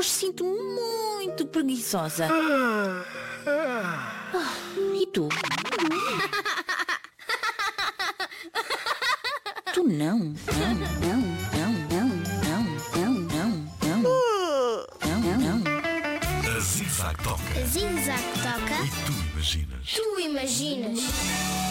Hoje sinto-me muito preguiçosa. E tu? Tu não, não, não, não, não, não, não, não, não, não, não. A Zig Zag toca. A Zig Zag toca. E tu imaginas? Tu imaginas.